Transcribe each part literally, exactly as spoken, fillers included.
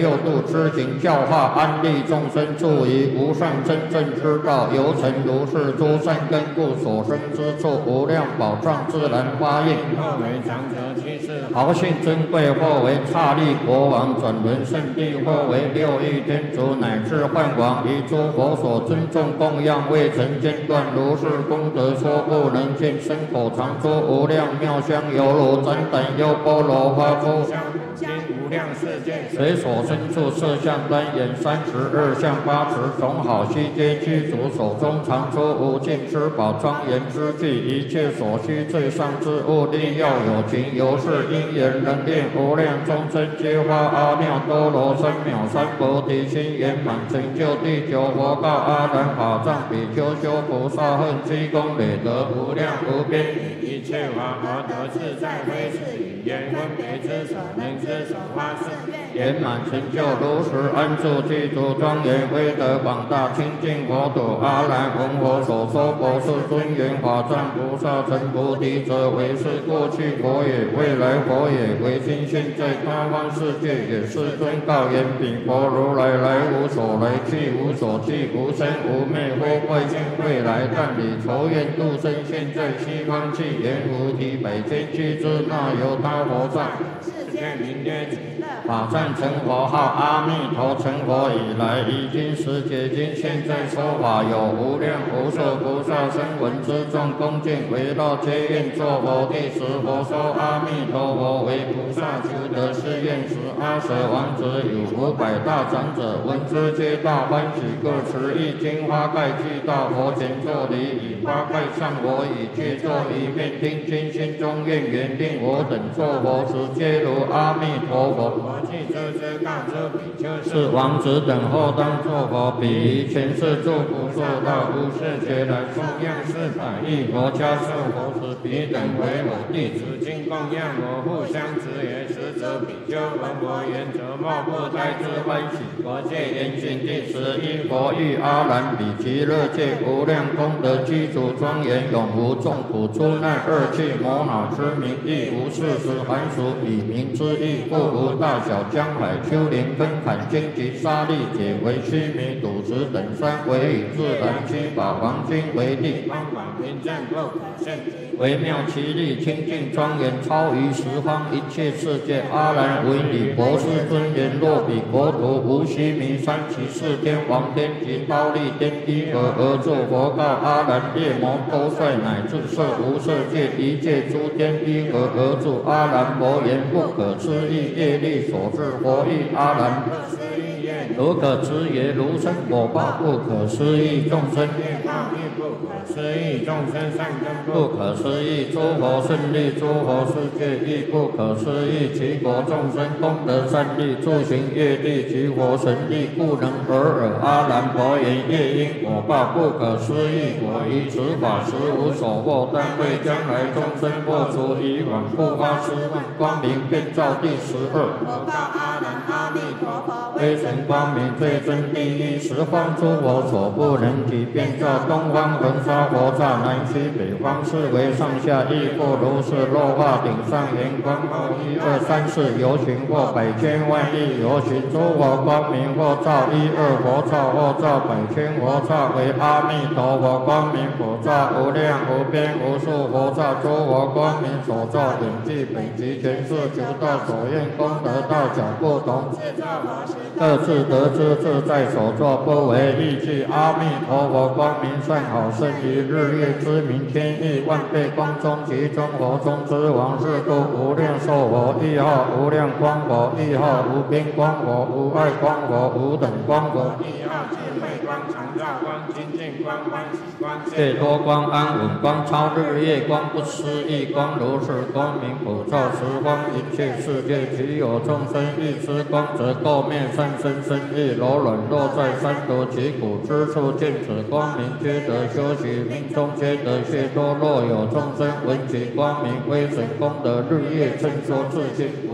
六度之行，教化安利众生，助于无上真正之道。由成如是诸善根故，所生之处无量宝藏自然发应。 或为长者居士， 豪信尊贵，或为刹利国王，转轮圣地，或为六欲天竺，乃至梵王，以诸佛所尊重供养，未曾间断。如是功德说不能尽，身口常说无量妙香，犹如旃檀优波罗花出。 今无量世界， 随所身处色相单眼三十二相八十种好悉皆具足，手中常出无尽之宝庄严之具，一切所需最上之物，力要有情，由是因缘能令无量众生皆发阿耨多罗三藐三菩提心，圆满成就地球佛告阿难法藏比丘修菩萨恨积功累德无量无边， 一切法而得自在非是语言分别之所能之所发是圆满成就如实安住具足庄严威德广大清净佛土。阿难闻我所说佛是尊严法藏菩萨成菩提者，为是过去佛也，未来佛也，为今现在他方世界也。世尊告言：彼佛如来来无所来，去无所去，无生无灭，或怪现未来，但以仇怨度生，现在西方去，言无题百千俱之，那由他佛在。 世界名曰极乐。 法赞成佛号阿弥陀，成佛以来，已经时解经，现在说法有无量无数菩萨声闻之众，恭敬围绕皆愿作佛。第十佛说阿弥陀佛为菩萨求得是愿时，阿舍王子有五百大长者，闻之皆大欢喜，各持一金花盖具到佛前作礼，以花盖上我以具作一面，听经心中愿缘，令我等作佛时，皆如阿弥陀佛。 我既知之告知比丘是王子等后当作佛，彼于前世诸不受道，无世劫来供养四百亿佛，迦受佛时，彼等为我弟子， 今供养我互相持也。实则比丘闻我言者，莫不胎之欢喜。 佛戒严行第十一佛欲阿难比极乐界无量功德具足庄严，永无众苦出难恶趣魔恼之名，亦无事实寒暑以名之意，故无大小江海丘陵根坎荆棘沙砾解为须弥赌石等山，为以自然七宝黄金为地， 方广平正不可胜微妙其力清净庄严，超于十方一切世界。阿难闻彼博士尊言：若彼国土无须弥山，其四天王天及忉利天依何而住？佛告阿难：夜魔多帅乃至色无色界一切诸天依何而住？阿难佛言：不可思议业力所致。佛欲阿难：如可知也，如生果报不可思议，众生业报亦不可思议，众生善根不可思议，诸佛胜利，诸佛世界亦不可思议，其国众生功德善利，诸行业力及佛神力，故能尔尔。阿难佛言：业因果报不可思议，我于此法实无所获，但为将来众生破除以往不发失望，光明遍照第十二。 我告阿难：阿弥陀佛微尘光明最真第一，十方诸佛所不能及，遍照东方恒沙佛刹，南西北方四维上下，亦复如是。落化顶上圆光，后一二三四游行，或百千万亿游行，诸佛光明或照一二佛刹，或照百千佛刹，为阿弥陀佛光明佛刹，无量无边无数佛刹，诸佛光明所照顶具本集全是求道所愿功德大小不同，各自得知自在所作，不为意趣。阿弥陀佛光明善好，胜于日月之明，千亿万倍光中其中佛中之王，是故无量寿佛亦号无量光佛，亦号无边光佛，无碍光佛，无等光佛， 亦号智慧光、常照光、清净光、欢喜光、 解脱光、安稳光、超日月光、不思议光，如是光明普照十方一切世界。其有众生欲知光，则垢面善身身意柔软，落在三途其苦之处，见此光明，皆得修习，命中皆得解脱。若有众生闻其光明威神功德，日夜称说自心不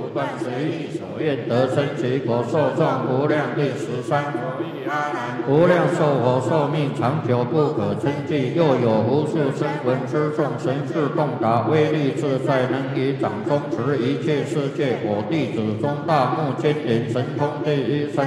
不断随意所愿得生其果，受众无量。第十三， 所以阿难， 无量寿佛寿命长久不可称计，又有无数声闻之众，神智洞达，威力自在，能以掌中持一切世界。我弟子中大目犍连神通第一。